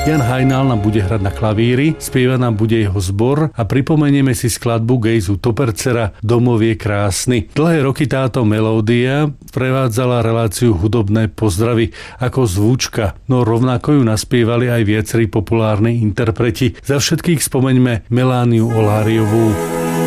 Jan Hajnal nám bude hrať na klavíri, spieva nám bude jeho zbor a pripomenieme si skladbu Gejzu Topercera Domov je krásny. Dlhé roky táto melódia prevádzala reláciu Hudobné pozdravy ako zvučka, no rovnako ju naspievali aj viacerí populárni interpreti. Za všetkých spomeňme Melániu Oláriovú.